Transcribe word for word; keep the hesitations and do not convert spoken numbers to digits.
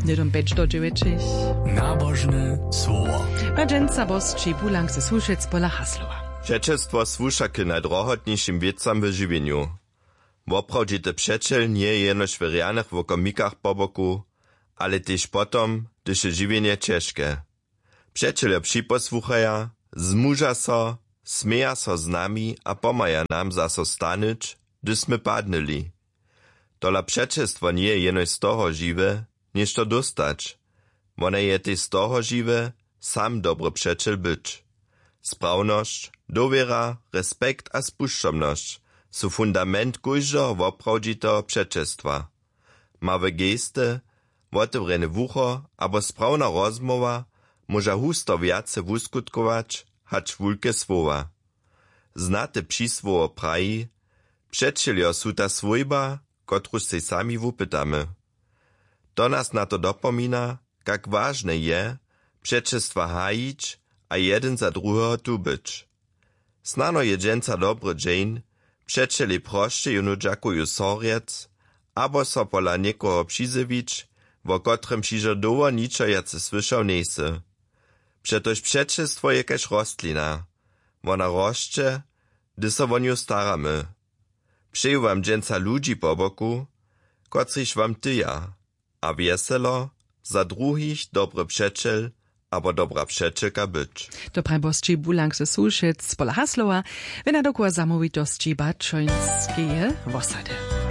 Nidom beč do dziewięćich. Nabożne słowo. Badżęca bosči bulang ze Słuszec pola Haslowa. Przeczestwo słusza k najdrohotniejszym wiecam w żywieniu. Woprawdźite przeczel nie jenoż w rjanych wokomikach po boku, ale też potom, gdyż je żywienie ciężkie. Przeczel przyposłuchaja, zmuża so, smieja so z nami a pomaja nam zaso stanyć, gdy sme padnęli. Tola przeczestwo nie jenoż z toho żywe, niż to dostać. Ona je też z toho żywe, sam dobro przeczel być. Sprawność, dowiera, respekt a spuszczomność su fundament kujżo woprawdźito przeczestwa. Mawe gesty, otewrene wucho, abo sprawna rozmowa może husto wiace wuskutkować, hacz wulke słowa. Znate przysłowo praji, przeczeljo su ta swojba, kotruż se sami wupytamy. To nas na to dopomina, jak ważne je przeczestwa hajić, a jeden za drugiego tu być. Snano jedzenca dobry dzień, przeczeli proście junu dżakuju soriec, abo so pola niekoho przyzywić, wo kotrym przyżodowo niczo jace słyszał nesy. Przetoż przeczestwo je kaž rostlina. Wona roszcze, gdy so o nią staramy. Přeju wam dżęca ludzi po boku, kotryż wam tyja, a wieselo, za drugich dobry przeczel, abo dobra przeczelka być. Dobraj bosči bulang ze Słuszec pola Haslowa, wena dokła zamówitości Bačojnskie w osady.